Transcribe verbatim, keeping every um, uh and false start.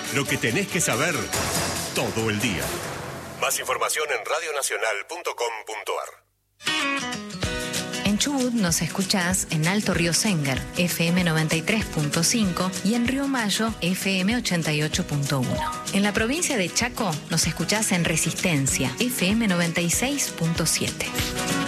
Lo que tenés que saber todo el día. Más información en radionacional punto com punto ar. En Chubut nos escuchás en Alto Río Sénger, F M noventa y tres punto cinco, y en Río Mayo, F M ochenta y ocho punto uno. En la provincia de Chaco nos escuchás en Resistencia, F M noventa y seis punto siete.